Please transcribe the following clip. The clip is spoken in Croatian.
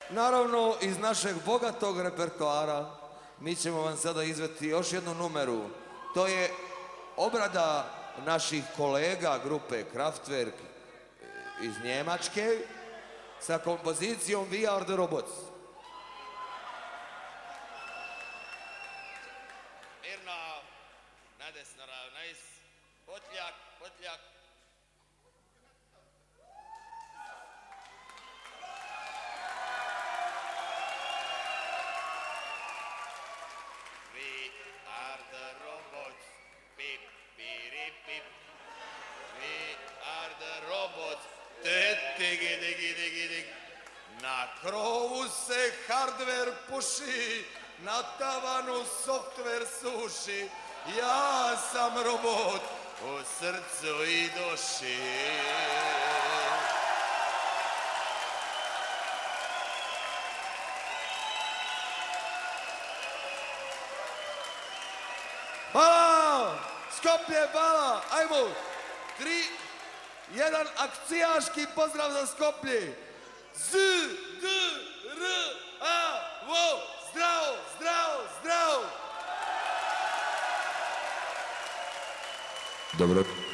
Naravno, iz našeg bogatog repertoara mi ćemo vam sada izvesti još jednu numeru. To je obrada naših kolega grupe Kraftwerk iz Njemačke sa kompozicijom We Are The Robots. Mirno, nadesno ravnajs, potljak, potljak. We are the robots, pip, piri, pip. We are the robots, tigi, digi, digi, dig. Na krovu se hardware puši, na tavanu software suši. Ja sam robot u srcu i duši. Hvala! Skoplje, hvala! Ajmo! 3, 1, akcijaški pozdrav za Skoplje! Z, D, R, A, vo! Zdravo, zdravo, zdravo! Dobro.